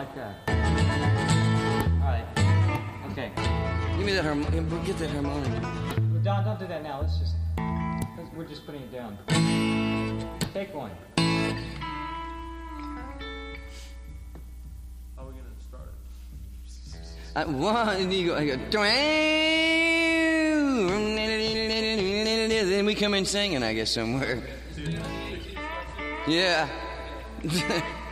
like that. All right. Okay. Give me that harmonium. Get that harmonium. Well, Don, don't do that now. We're just putting it down. Take one. How are we going to start it? One, you go, I go, then we come in singing, I guess, somewhere. Yeah.